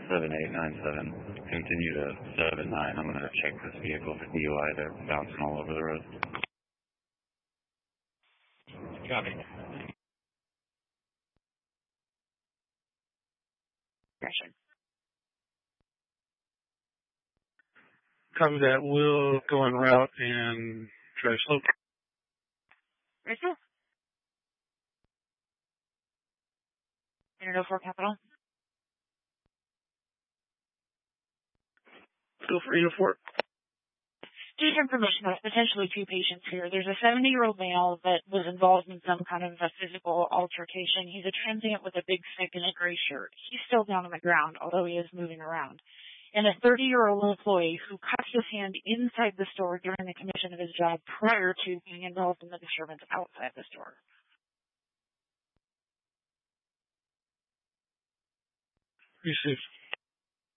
7897. Continue to 79. I'm going to check this vehicle for DUI. They're bouncing all over the road. Copy. Gotcha. Copy that. We'll go en route and drive slow. Right, sir. Unit 04 Capital. Go for Unit 4. Due to information, there's potentially two patients here. There's a 70-year-old male that was involved in some kind of a physical altercation. He's a transient with a big stick and a gray shirt. He's still down on the ground, although he is moving around. And a 30-year-old employee who cut his hand inside the store during the commission of his job prior to being involved in the disturbance outside the store. Receive.